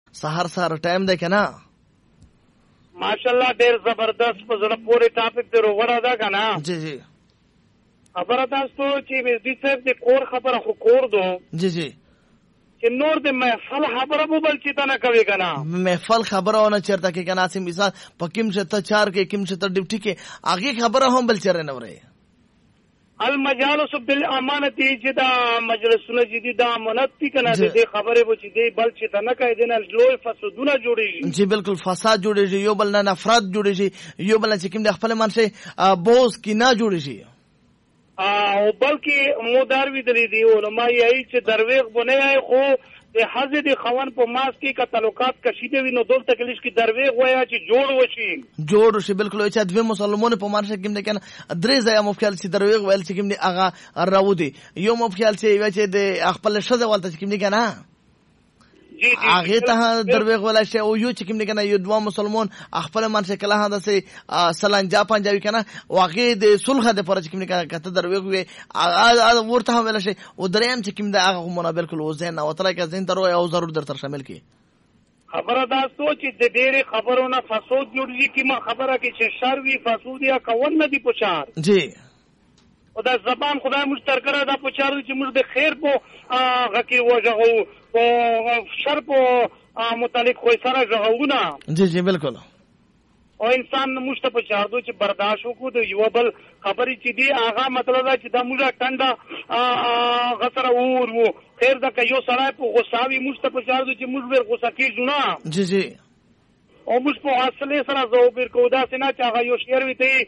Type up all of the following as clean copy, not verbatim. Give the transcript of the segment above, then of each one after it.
سهار ټایم دی کنه ماشاءالله ډیر زبردست په زړه پورې ټاپک دی وروړه دا کنه جی جی خبره تاسو چې دې صاحب د کور خبره خو کور دو جی جی چې نور د محفل خبره بو بل چې تا نه کوي کنه محفل خبره ونه چرته کې کنه سم مثال پکیم شته 4 کې کیم شته ډیوټي کې هغه خبره هم بل چر نه وره المجالس بالامانه چې دا مجلسونه جدي دا امانت دي کنه دې خبره و چې دې بل چې تا نه کوي دنه لوی فسادونه جوړيږي جی بالکل فساد جوړيږي یو بل نه نفرت جوړيږي یو بل چې کوم د خپل منشه بوز کې نه جوړيږي او بلکې موداروی دلی دی علماء یې چې درویغ بونه خو د حضرت خوان په ماس کې کا تعلقات کشیده وینو دول تکلیش کې درویغ ویا چې جوړ وشي بالکل چې دوی مسلمانانو په مارشه کې نه کنه درې ځای مفکل چې درویغ ویل چې کوم دی هغه راودي یو مفکل چې وی چې د خپل شذ ولته چې کوم دی کنه هغه ته درویغ ولا شي او یو چې کوم دی کنه یو دوه مسلمان خپل مارشه کله هدا سي سلانجا پنجابي کنه واقع د صلح د پر چې کوم دی کته درویغ وي ورته ولا شي او دریم چې کوم دی هغه مونږ بالکل وزن او تر کې زین درو او ضرور در شامل کی خبره دا سوچ د ډېرې خبرونه فساد جوړږي کی ما خبره کې چې شر وی فساد یا کون نه دی پوښار جی او دا زبان خدای مشترکره دا پوښار چې موږ د خیر په غکی وجهو او شر په متعلق خو سره ژغونه جی جی بالکل او انسان مشته پوښار دو چې برداشت وکړو د یو بل خبرې چې دی هغه مطلب دا چې دا موږ ټنډه غسر وو خیر دا که یو سړی په غصاوي موږ ته پوښار دو چې موږ ور غصه کیږو نه جی جی او موږ په اصلي سره زوبر کو دا سينه چې هغه یو شعر وي ته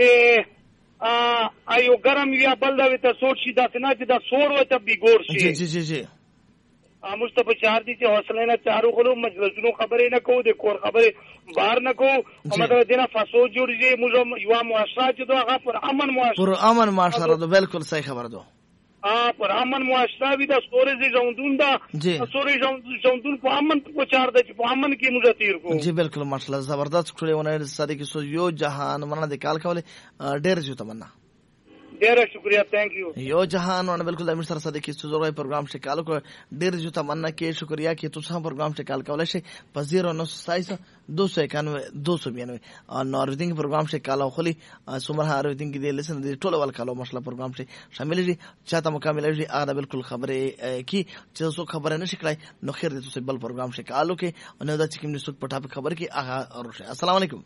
ایو ګرم یا بل دا وي ته سوچ شي دا سينه چې دا سور وي ته بیګور شي جی جی جی موږ ته پوښار دي چې حوصله نه چارو غلو مجلسونو خبرې نه کوو د کور خبرې بار نه کوو او مطلب دینه فساد جوړږي موږ یو معاشره چې دا پر امن معاشره ده بالکل صحیح خبر ده پر امن معاشره وي دا سورې ژوندون دا سورې ژوندون په امن پوښار ده چې په امن کې موږ تیر کو جی بالکل ماشاءالله زبردست کړی ونه صادق سو یو جهان مننه د کال کوله ډېر جو تمنا ډېر شکریہ تھینک یو یو جهان ونه بالکل امیر سره صدیقی سوزوي پروګرام سے کال کو ډېر جو تمنا کې شکریہ کې تاسو هم پروګرام سے کال کولای شي په 0927 291 292 اور نوردینګ پروګرام سے کال خولي سمره اروردینګ دی لسن دی ټول ول کالو مسله پروګرام سے شامل دي چاته مکمل دي اغه بالکل خبره کی چې څو خبره نشي کړای نو خیر دي تاسو بل پروګرام سے کالو کې نو دا چې کوم نسوت پټاپ خبر کې اغه اورشه السلام علیکم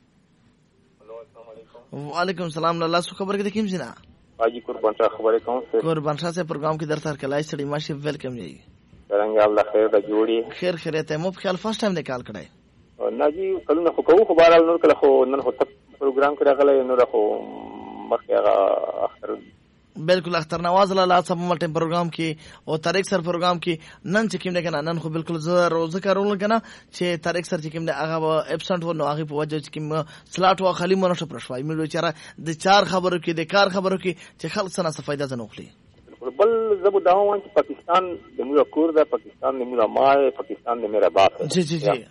وعلیکم السلام الله سو خبر کې کوم جنا حاجی قربان شاه خبرې کوم قربان شاه سے پروگرام کې درته کلای سړي ماشي ویلکم جی څنګه الله خیر د جوړي خیر خیریت مو په خیال فرست ټایم نکال کړای نه جی کله خو کوو خبره نور کله خو نن هو پروگرام کې راغلی نور خو مخه اخر بالکل اختر نواز الله صاحب ملټ پروگرام کې او طارق سر پروگرام کې نن چې کوم نه کنه نن خو بالکل زه روزه کارول کنه چې طارق سر چې کوم نه هغه ابسنټ و نو هغه په وجه چې کوم سلاټ و خالی مونږ ته پرشوای مې وچاره د چار خبرو کې د کار خبرو کې چې خلک سره څه فائدہ نه وخلي بل زبو داوان چې پاکستان د موږ کور ده پاکستان د موږ مال پاکستان د میرا باپ جی جی جی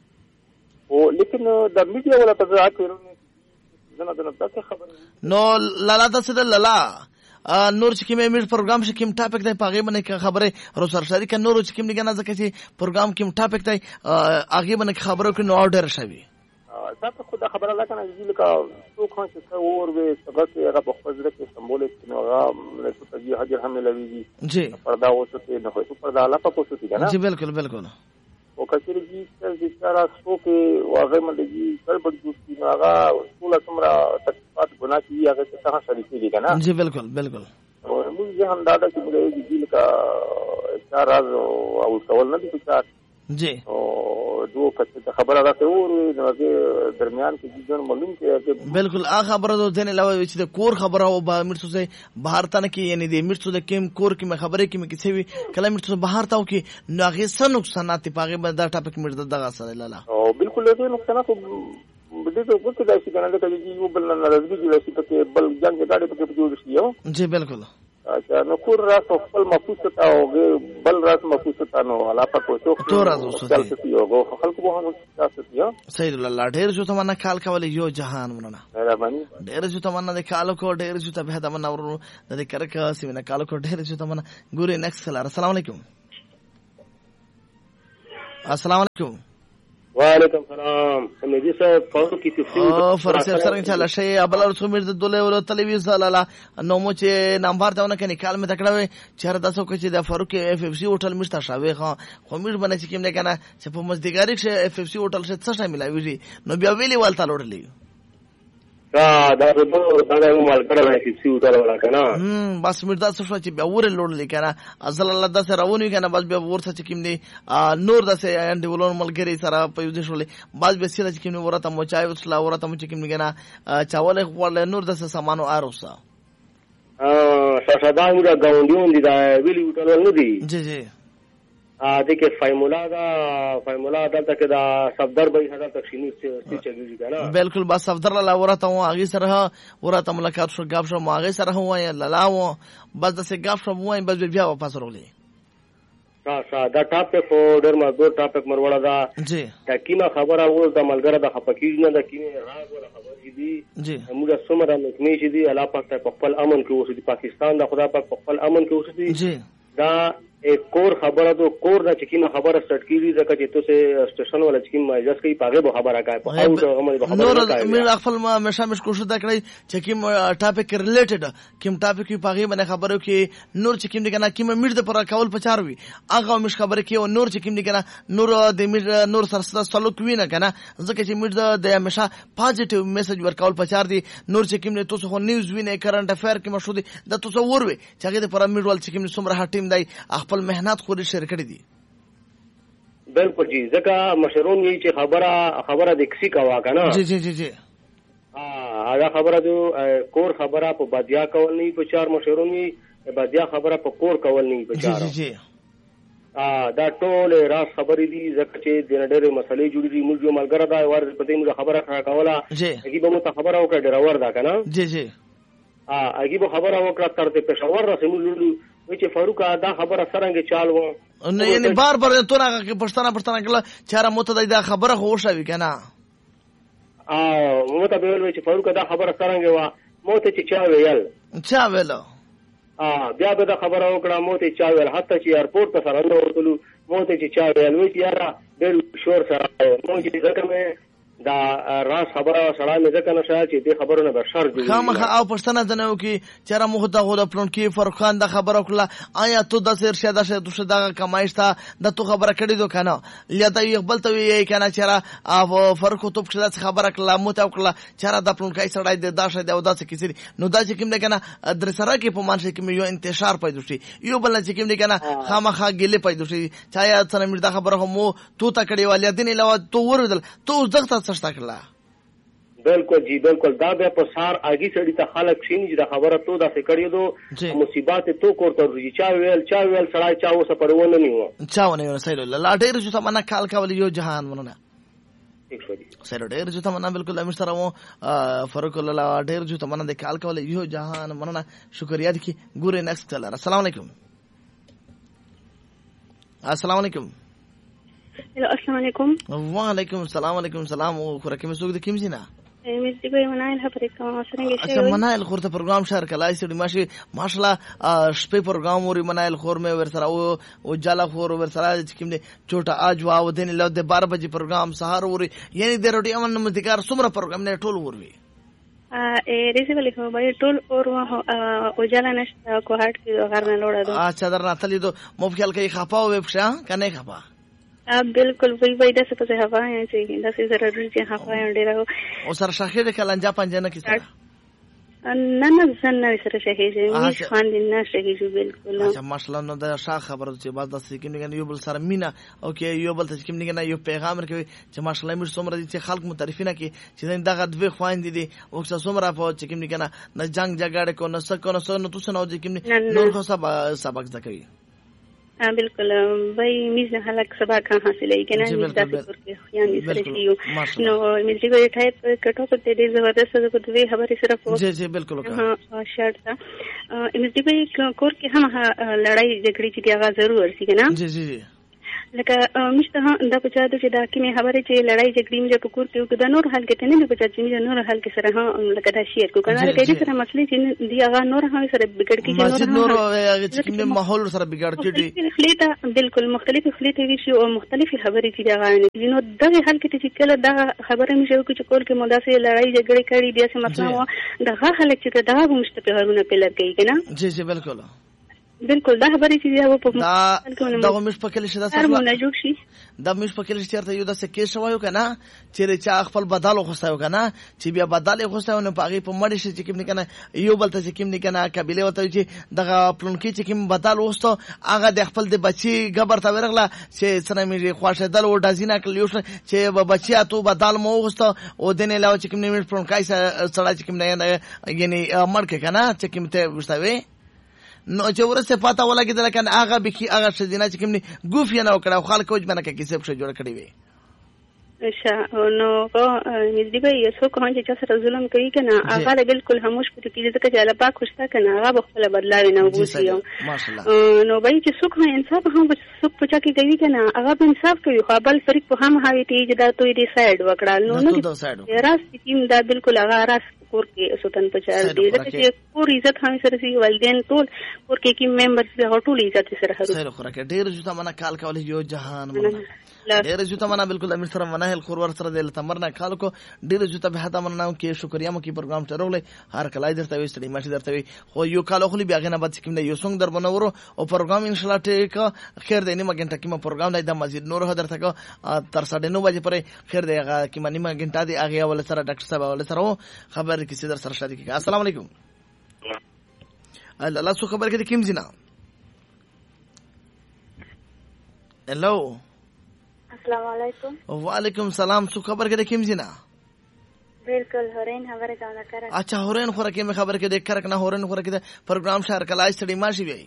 او لیکن د میډیا ولا تزاعت نه تاسو خبر نو لالا تاسو د لالا نور چې کوم امیر پروګرام چې کوم ټاپک دی پاغه باندې خبره روسر شری ک نور چې کوم نه غنا ځکه چې پروګرام کوم ټاپک دی هغه باندې خبرو کې نو اورډر شوی تاسو خو دا خبره لا کنه چې لکه څو خو چې اور وي څنګه هغه په خپل ځکه سمبولیک نو هغه له تجي حجر هم لوي جی پردا وسته نه خو پردا لا په کوڅه کې نه جی بالکل بالکل او کچری جی چې سارا سو کې واغې مله جی ګډوډ جوړي نو هغه ټول څومره تکلیفات ګناه کی هغه څه شریک دي کنه جی بالکل بالکل او موږ هم دا چې موږ جی لکه اشاره او ټول نه دي څه جی او دوه کڅه خبره راته ورې نو درمیان کې ځین معلوم کې بالکل هغه خبره ده دین علاوه چې د کور خبره او مرتو سے بهر تن کې یعنی د مرتو د کیم کور کې خبره کې کې څه وی کله مرتو بهر تاو کې نو هغه څه نقصانات پاغه به دا ټاپک مرده دغه سره لاله او بالکل دې نقصانات بده ته وڅ دا شي کنه دا چې یو بل نه راځي چې څه ته بل جنگ غاډي په کې جوړ شي یو جی بالکل اچھا نو کور راس خپل محفوظ تا او بل راس محفوظ تا نو علا په کوڅو تو راځو څه یو خلکو به هم تاسو یو سید الله ډېر جو تمنا خال کول یو جهان ورنه مهرباني ډېر جو تمنا د کالو کو ډېر جو ته به تمنا ورو د کرکا سیمه کالو کو ډېر جو تمنا ګوري نیکست سلام السلام علیکم السلام علیکم. وعلیکم السلام. امید صاحب فاروق کی تفصیل فرق سره چاله شي ابل رسوم د دوله ول تلویزیون لاله نو مو چې نمبر ته ونه کني کال مې تکړه چر داسو کې چې د فاروق اف اف سی هوټل مشته شاوي خو میر باندې چې کوم نه کنه چې په مزدګاری کې اف اف سی هوټل څه څه ملاوي نو بیا ویلي والته لوړلې دا مال کړه اف سی هوټل ولا کنه بس میر داسو چې بیا ور لوړلې کنه ازل الله داسه راونی کنه بس بیا ورته چې کوم دي نور داسه انډي ولون ملګری سره په یو ځشولې بس به سره چې کوم ورته مو چای وسلا ورته مو چې کوم کنه چاول خپل نور داسه سامانو اروسا شاشدا موږ غاونډیون دي دا ویلي هوټل نه دي جی جی دغه فایمولا دلته کې دا صفدر به هدا تقسیمي څه چلیږي کنه بالکل بس صفدر لا ورته و هغه سره ورته ملاقات شو غاب شو هغه سره هو لالاو بس د څه غاب شو وای بس بیا واپس ورولې دا ټاپک فور ډر ما دو ټاپک مرواړه دا جی دا کیما خبره اوس د ملګری د خپکیږي نه د کیمه راغ ولا خبر دي جی موږ سمره مکمې چې دي الله پاک ته خپل امن کې اوسې پاکستان د خدا پاک خپل امن کې اوسې جی دا एक कोर खबर तो कोर ना चिकी में खबर स्टार्ट की री जका चितो से स्टेशन वाला चिकी में जस कई पागे बो खबर आका है पहाड़ तो हमारी खबर नूर मेरा अफल में हमेशा में कोशिश दा करी चिकी टॉपिक रिलेटेड किम टॉपिक की पागे मैंने खबर कि नूर चिकी ने कहना कि मैं मिर्द पर कावल पचारवी आगा मिश खबर कि नूर चिकी ने कहना नूर दे मिर्द नूर सरसदा सलुक वी ना कहना जके ची मिर्द दे हमेशा पॉजिटिव मैसेज वर कावल पचार दी नूर चिकी ने तो सो न्यूज़ वी ने करंट अफेयर की मशहूरी द तो सो वरवे चागे दे पर मिर्द वाल चिकी ने सुमरा टीम दाई خپل مهنت خوري شیر کړی دي بالکل جی ځکه مشرون یې چې خبره د کسی کا واګه نه جی جی جی جی دا خبره جو کور خبره په بدیا کول نه په چار مشرون یې بدیا خبره په کور کول نه په چار جی جی دا ټول راز خبرې دي ځکه چې د ډېرې مسلې جوړې دي موږ ملګری دا ور پته موږ خبره کوله هغه به مو ته خبره وکړه ډراور دا کنه جی جی هغه به خبره وکړه تر دې پېښور رسېدو چې فاروق دا خبره سرنګ چال و نه یعنی بار تو نه کې پښتنه کله چاره مت دا خبره خوشاوي کنه مو ته ویل چې فاروق دا خبره سرنګ و مو ته چې چا ویل بیا به دا خبره وکړه مو ته چا ویل حتی چې ایرپورټ ته سره ورتلو مو ته چې چا ویل و چې یاره ډېر شور سره مو چې ځکه مې دا راز خبره سره مې ځکه نه شای چې دې خبرونه به شر دي خامخا او پښتنه دنه کی چېرې مخ ته غوډه پلون کې فاروق خان دا خبره وکړه آیا تو د سر شاده شه تو شدا کمایشتا د تو خبره کړې دو کنه لته یقبل ته یې کنه چېرې او فاروق تو په خبره کړه مو ته وکړه چېرې د پلون کې سړای د داشه د وداسه کیسې نو دا چې کوم نه کنه در سره کې په مانشه کې یو انتشار پیدا شي یو بل چې کوم نه کنه خامخا ګلې پیدا شي چایا څنګه مې دا خبره هم تو تا کړې والیا دین علاوه تو ورودل تو زغته سشتا کړلا بالکل جی بالکل دا به په سار اگی سړی ته خلک شینې چې دا خبره تو دا فکرې دو مصیبات تو کوړته ورږي چا ویل سړی چا وسه پرونه نیو چا ونه سایل الله ډېر چې تمنا کال کول یو جهان ونه سره ډېر چې تمنا بالکل امیر سره مو فاروق الله ډېر چې تمنا د کال کول یو جهان مننه شکریا دي ګوره نیکسټ چلر السلام علیکم السلام علیکم السلام علیکم وعلیکم السلام علیکم سلام خو راکې مسوګ د کیم زینا مې دې په منایل خبرې کوم څنګه شي اچھا منایل خور ته پروګرام شهر کلای سړي ماشي ماشاءالله شپې پروګرام وري منایل خور مې ور سره او جالا خور ور سره چې کوم دې چوټه اج واو دین له 12 بجې پروګرام سهار وري یعنی د روټي امن مذکر سمره پروګرام نه ټول وري ریسیبل خو به ټول اور او جالا نشته کو هټ کې غر نه لوړا دو اچھا درنه تلې دو مو خیال کوي خپاو وب ښه کنه خپا بالکل وی وای د څه په هوا یې چې د څه ضروري چې هوا یې ډیره او سره شاخې د کلنجا پنځنه کې سره نه زنه سره شاخې مې خوان دي نه شاخې بالکل اچھا ماشاءالله نو د شاخ خبره چې بعد د سکیم نه یو بل سره مینا اوکې یو بل ته سکیم نه یو پیغام ورکوي چې ماشاءالله مې څومره دي چې خلک متعرفینه کې چې دغه دوی خوان دي او څومره په چې کوم نه جنگ جګړه کو نه سکو نه نو تاسو نو چې کوم نور خو سبق ځکوي بالکل وای میز نه خلک سبا کان حاصلې کنه میز تاسو ورکه خیان دي سره کیو نو میز دی ټایپ کټو په دې زبردست د دوی خبرې سره په جی جی بالکل ها شرط تا میز دی کور کې هم لړای جګړې چې هغه ضرور ورسي کنه جی جی لکه مشته دا په چا د چې دا کې مې خبره چې لړای جګړې مې په کور کې وکړه نور حل کې نه په چا چې مې نور حل کې سره ها لکه دا شیر کو کنه کې سره مسلې چې دی هغه نور هم سره بګړ کې نور چې کوم ماحول سره بګړ کېږي خلیته بالکل مختلفه خلیته وی شي او مختلفه خبرې چې دا غانې نو دغه حل کې چې کله دا خبره مې شو چې کول کې مداسه لړای جګړې کړي بیا څه مسله و دغه خلک چې دا مشتبه غرونه په لګ کوي کنه جی جی بالکل بالکل دا خبرې چې دی په دا مش پکې شي دا سره نه جوړ شي دا مش پکې شي چیرته یو د سکه شوایو کنه چې چا خپل بدل خوستایو کنه چې بیا بدل خوستایو نه پاغي په مړ شي چې کوم نه کنه یو بل ته چې کوم نه کنه قبيله وته چې دغه پلونکی چې کوم بدل وستو هغه د خپل د بچي غبر ته ورغله چې سره مې خوښه دل و دازینه کلیو چې بچیا تو بدل مو وستو او دنه لاو چې کوم نه پلونکای سره چې کوم نه یعنی مړ کې کنه چې کوم ته وستوي نو چې ورسه پاته ولګیدل کنه هغه بکی هغه شدینه چې کوم نه ګوف نه وکړه خلک وځ باندې کې کیسه په جوړ کړی وي اچھا نو نږدې به یو څوک هم چې سره ظلم کوي کنه هغه بالکل خاموش پټ کیږي ځکه چې الله پاک خوشتا کنه هغه خپل بدلاوي نه وګوري نو به چې څوک هم انصاف هم څوک پچا کې کوي کنه هغه به انصاف کوي خو بل فریق په هم هاوي ته چې دا توې دي سایډ وکړه نو راست ټیم دا بالکل هغه راست کور کې سوتن پچار دي ځکه چې کور عزت هم سره سي والدین ټول کور کې کی ممبرز به ټول عزت سره هرو سره خوراک ډیر جوته منا کال کول یو جهان ډیر جوته منا بالکل امیر سره منا هل خور ور سره د تمرنا کال کو ډیر جوته به هدا منا کې شکریا مو کې پروګرام ټرولې هر کلای درته وي ستړي ماشي درته وي خو یو کال خو بیا غنه بعد کوم نه یو څنګه در بنورو او پروګرام ان شاء الله ټیک خیر دی نیمه غنټه کې ما پروګرام د مزید نور هدر تک تر 9:30 بجې پرې خیر دی هغه کې ما نیمه غنټه دی هغه ول سره ډاکټر صاحب ول سره خبر کې سره سره شادي کې السلام علیکم الله سو خبر کې کوم زینا هلو السلام علیکم وعلیکم السلام سو خبر کې کوم زینا بالکل هورین خبره کا کړه اچھا هورین خبر کې خبر کې د کرک نه هورین خبر کې پروګرام شهر کلای سړي ماشي وي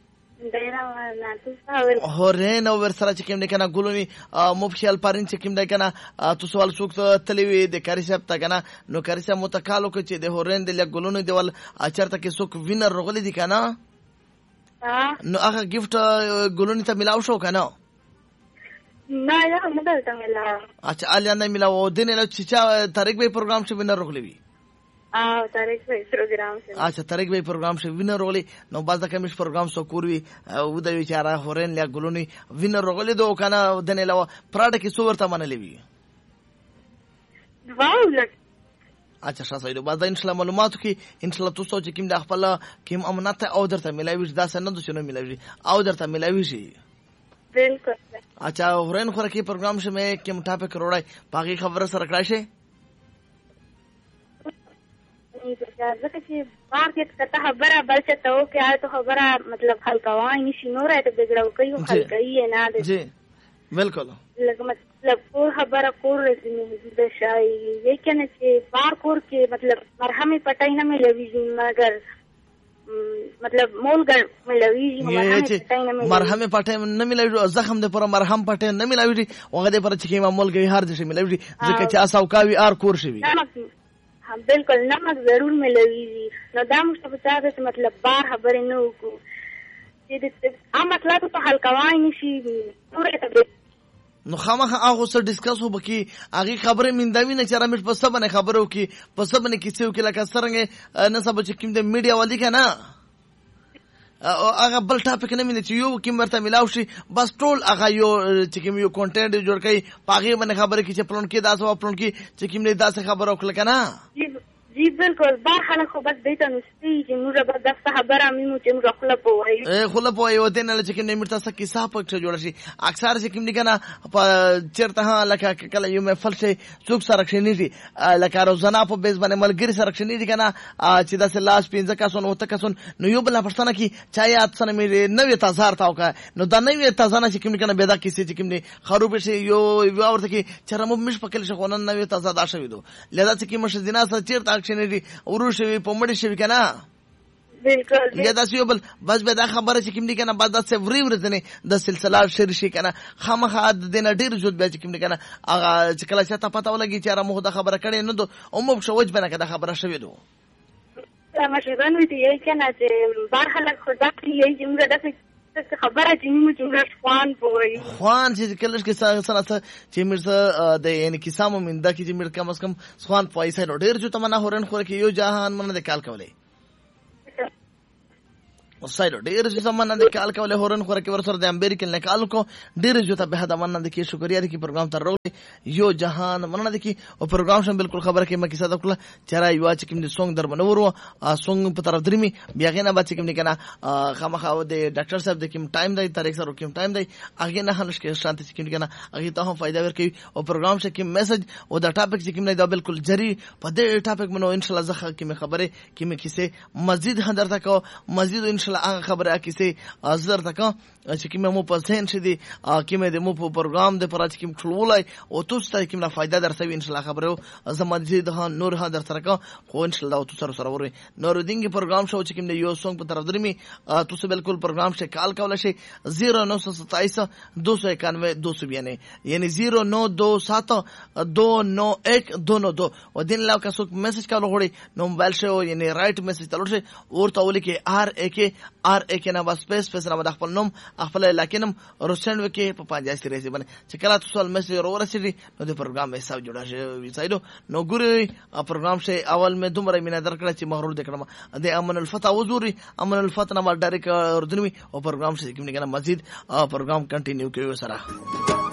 هورین او ور سره چې کوم نه کنه ګولونی مفشل پارین چې کوم نه کنه تو سوال سوک تلوي د کاری صاحب تا کنه نو کاری صاحب متکالو کې چې د هورین د ګولونی دیول اچرته کې سوک وینر رغلی دي کنه نو هغه گیفت ګولونی ته ملاو شو کنه نه یا نه دلته ملاو اچھا الیا نه ملاو دینه له چې تاریخ به پروګرام شو وینر رغلی وي تاریخ به پروګرام شو اچھا تاریخ به پروګرام شو وینر رغلی نو باز د کمیش پروګرام سو کوروي او د یو چاره هورین له ګولونی وینر رغلی دو کنه دینه له پراډ کې سو ورته منلې وي واو اچھا شاسایدو باز ان شاء الله معلوماتو کې ان شاء الله تاسو چې کوم د خپل کوم امانت او درته ملایوي دا سند شنو ملایوي او درته ملایوي شي بالکل اچھا هورین خور کې پروګرام شمه کوم ټاپک روړای باقي خبره سره کړای شي ځکه چې مارکیټ ته خبره بل څه ته او کې ته خبره مطلب خلکوای نشي نور ته بګړو کوي خلکای نه ده جی بالکل لکه مطلب کور خبره کور د شای لیکن چې بار کور کې مطلب مرهمه پټای نه ملوي مگر مطلب مولګر ملوي مرهمه پټای نه ملوي زخم د پر مرهم پټای نه ملوي وغه د پر چې ما مولګي هر د شي ملوي ځکه چې اساو کاوي ار کور شي بالکل نمک ضرور ملوي نو دا مستفاده مطلب بار خبره نه وکړو چې د مطلب ته حل کوای نشي نو خامخ هغه سره ډیسکس وبکی هغه خبره میندوي نه چې رامش په سبنه خبرو کې په سبنه کې څو کې لکه څنګه نه سبا چې کوم د میډیا ولې کنه هغه بل ټاپک نه مینه چې یو کوم ورته ملاو شي بس ټول هغه یو چې کوم یو کنټینټ جوړ کړي پاغه باندې خبره کې چې پلون کې داسو پلون کې چې کوم نه داسه خبره وکړه کنه جی بالکل بار خلک خو بس دیته نستی چې موږ به د خبره مینو چې موږ خپل پوهایو خپل پوهایو ته نه چې کوم مرته سکه صاحب پکې جوړ شي اکثر چې کوم نه په چیرته لکه کله یو محفل شي څوک سره کښنی دي لکه روزانه په بیس باندې ملګری سره کښنی دي کنه چې د لاس 15 کسون او تکسون نو یو بل پښتنه کې چایات سره مې 90 تزار تاو کا نو د 90 تزانه چې کوم کنه بيدا کې چې کوم نه خروب شي یو ورته کې چرمو مش پکل شي خو نن 90 تزا دا شوی دو لدا چې کوم شدینه سره چیرته نه دي وروشي په مړ شي کنه بالکل یا دا سی بل بس به دا خبره چې کوم دي کنه بعد د سفري ورته د سلسله شر شي کنه خامخا د دینه ډیر جوړ به چې کوم دي کنه هغه چې کله چې ته پته ولګي چې را مو د خبره کړي نه دو اومو شوج بنه کده خبره شوی دو مشران وی دی کنه چې بار خلک خدا کې یي چې موږ د خبره چې موږ جوړ خوان پوي خوان چې کلش کې سره چې مرسه د یعنی کیسامو منده کې چې مر کم از کم خوان پوي سره ډیر جو تمنا هورن خور کې یو جهان من د کال کولې وسایل ډیر چې سمانه د کال کولې هورن خور کې ورسره د امریکن نه کال کو ډیر جو ته به د من د کې شکریا دي کې پروګرام تر روي یو جهان مننه دي کې او پروګرام شم بالکل خبره کې مکه صدا کړه چرای یو چې کوم د سونګ در بنورو سونګ په طرف درمي بیا غنه با چې کوم کنه خامخا د ډاکټر صاحب د کوم ټایم دی تاریخ سره کوم ټایم دی هغه نه هلش کې شانتي چې کوم کنه هغه ته هم فائدہ ورکوي او پروګرام شې کې میسج او د ټاپک چې کوم نه دا بالکل جری په دې ټاپک منو ان شاء الله زخه کې خبره کې مې کیسه مزید هندر تک مزید ان شاء الله هغه خبره کیسه ازر تک چې کوم مو په ذهن شې دي کې مې د مو په پروګرام د پرات کې ټولای او تاسو ته کوم فائدہ درسوي ان شاء الله خبره زما مزید نور ها در سره خو ان شاء الله تاسو سره وري نور دینګ پروګرام شو چې کوم یو سونګ په طرف درمي تاسو بالکل پروګرام شې کال کول شي 0927 291 292 یعنی 0927291292 و دین لا کا څوک میسج کول غوړي نو موبایل شو یعنی رائټ میسج تلور شي اور تاول کې آر اے کې نه بس سپیس نه د خپل نوم خپل لکینم روسند وکي په 50 سره سي باندې چې کله تاسو میسج ورسېږي نو د پروګرام حساب جوړا شي وسایلو نو ګوري پروګرام شي اول مې دومره مینه درکړه چې مغرور دکړم د امن الفتح وزوري امن الفتح نه ډایرک اردنوي او پروګرام شي کوم نه مزید پروګرام کنټینیو کوي سره